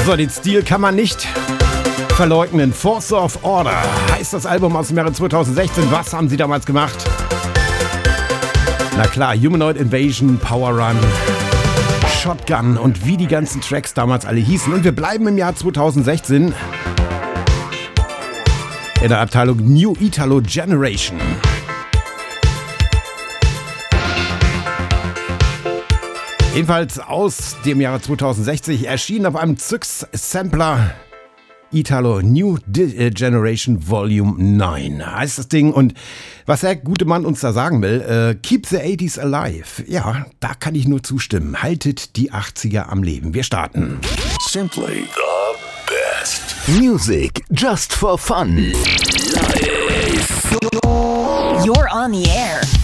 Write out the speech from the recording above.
So, den Stil kann man nicht verleugnen. Force of Order heißt das Album aus dem Jahre 2016. Was haben sie damals gemacht? Na klar, Humanoid Invasion, Power Run, Shotgun und wie die ganzen Tracks damals alle hießen. Und wir bleiben im Jahr 2016 in der Abteilung New Italo Generation. Ebenfalls aus dem Jahre 2060 erschienen auf einem Zyx-Sampler Italo New Generation Volume 9 heißt das Ding. Und was der gute Mann uns da sagen will, keep the 80s alive. Ja, da kann ich nur zustimmen. Haltet die 80er am Leben. Wir starten. Simply the best. Music just for fun. Live. You're on the air.